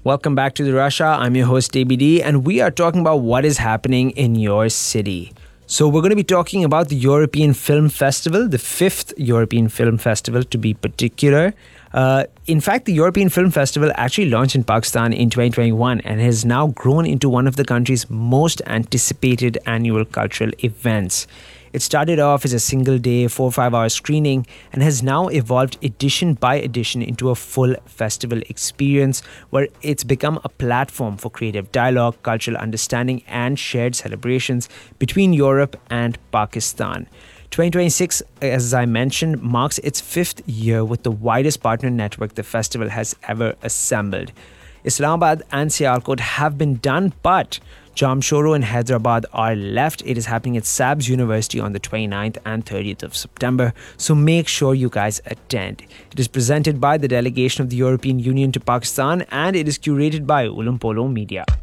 Welcome back to the Russia. I'm your host ABD, and we are talking about what is happening in your city. So we're going to be talking about the European Film Festival, the 5th European Film Festival to be particular. In fact, the European Film Festival actually launched in Pakistan in 2021 and has now grown into one of the country's most anticipated annual cultural events. It started off as a single day, 4 or 5 hour screening and has now evolved edition by edition into a full festival experience where it's become a platform for creative dialogue, cultural understanding and shared celebrations between Europe and Pakistan. 2026, as I mentioned, marks its 5th year with the widest partner network the festival has ever assembled. Islamabad and Sialkot have been done, but Jamshoro and Hyderabad are left. It is happening at SABS University on the 29th and 30th of September, so make sure you guys attend. It is presented by the delegation of the European Union to Pakistan and it is curated by Ulam Polo Media.